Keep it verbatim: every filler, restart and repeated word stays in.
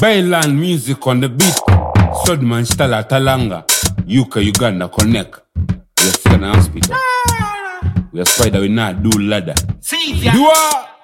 Bailan music on the beat. Sodman Stala Talanga. Yuka Uganda connect. We are still in the hospital. We are spider, we not do ladder. Dua!